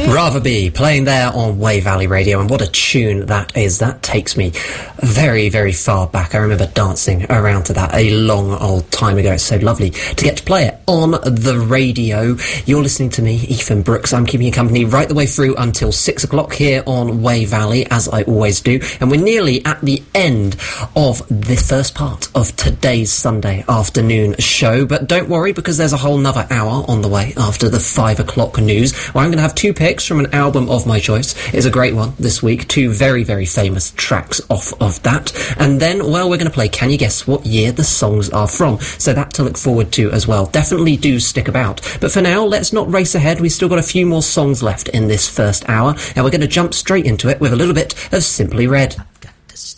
Rather Be, playing there on Way Valley Radio, and what a tune that is. That takes me very, very far back. I remember dancing around to that a long old time ago. It's so lovely to get to play it on the radio. You're listening to me, Ethan Brooks. I'm keeping you company right the way through until 6 o'clock here on Way Valley, as I always do. And we're nearly at the end of the first part of today's Sunday afternoon show. But don't worry, because there's a whole nother hour on the way after the 5 o'clock news, where I'm going to have two picks from an album of my choice. It's a great one this week. Two very, very famous tracks off of that. And then, well, we're going to play Can You Guess What Year the Songs Are From? So that to look forward to as well. Definitely do stick about. But for now, let's not race ahead. We've still got a few more songs left in this first hour, and we're going to jump straight into it with a little bit of Simply Red.